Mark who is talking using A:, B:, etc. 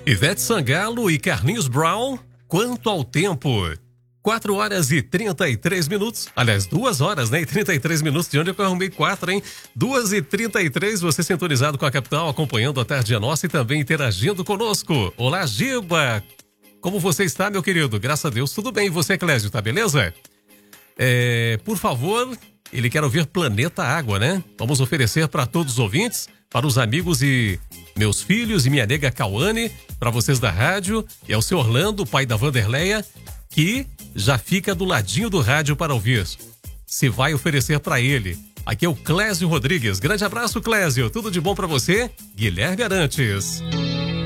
A: Ivete Sangalo e Carlinhos Brown, quanto ao tempo? 4 horas e 33 minutos. Aliás, 2 horas, né? E 33 minutos. De onde eu arrumei 4, hein? 2h33, você sintonizado com a capital, acompanhando a Tarde Nossa e também interagindo conosco. Olá, Giba! Como você está, meu querido? Graças a Deus, tudo bem. E você, Clésio, tá beleza? Por favor, ele quer ouvir Planeta Água, né? Vamos oferecer para todos os ouvintes, para os amigos e meus filhos e minha nega Cauane, para vocês da rádio, e ao seu Orlando, pai da Vanderleia, que já fica do ladinho do rádio para ouvir. Se vai oferecer para ele. Aqui é o Clésio Rodrigues. Grande abraço, Clésio. Tudo de bom para você? Guilherme Arantes.